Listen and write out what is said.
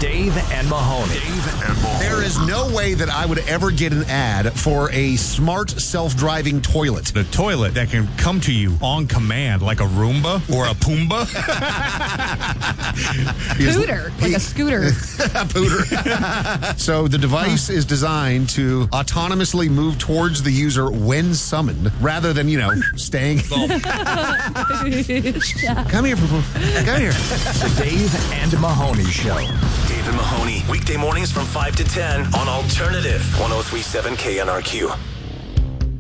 Dave and Mahoney. There is no way that I would ever get an ad for a smart self-driving toilet. The toilet that can come to you on command like a Roomba or a Pumbaa. Scooter, like a scooter. A pooter. So the device is designed to autonomously move towards the user when summoned, rather than, staying. Come here, poo-poo. Come here. The Dave and Mahoney Show. Dave and Mahoney, weekday mornings from 5 to 10 on Alternative 103.7 KNRQ.